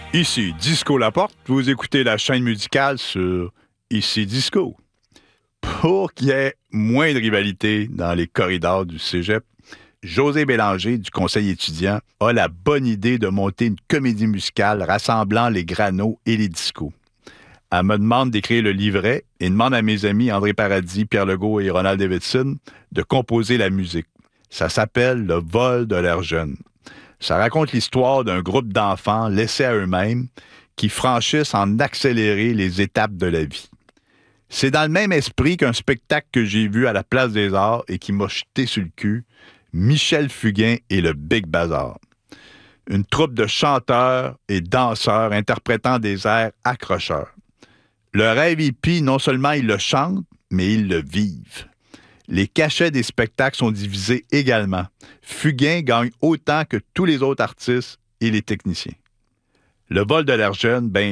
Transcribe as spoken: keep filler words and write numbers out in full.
Ici Disco Laporte, vous écoutez la chaîne musicale sur Ici Disco. Pour qu'il y ait moins de rivalité dans les corridors du cégep, José Bélanger, du conseil étudiant, a la bonne idée de monter une comédie musicale rassemblant les granos et les discos. Elle me demande d'écrire le livret et demande à mes amis André Paradis, Pierre Legault et Ronald Davidson de composer la musique. Ça s'appelle Le vol de l'air jeune. Ça raconte l'histoire d'un groupe d'enfants laissés à eux-mêmes qui franchissent en accéléré les étapes de la vie. C'est dans le même esprit qu'un spectacle que j'ai vu à la Place des Arts et qui m'a jeté sur le cul, Michel Fugain et le Big Bazar. Une troupe de chanteurs et danseurs interprétant des airs accrocheurs. Le rêve hippie, non seulement ils le chantent, mais ils le vivent. Les cachets des spectacles sont divisés également. Fugain gagne autant que tous les autres artistes et les techniciens. Le vol de l'air jeune, ben,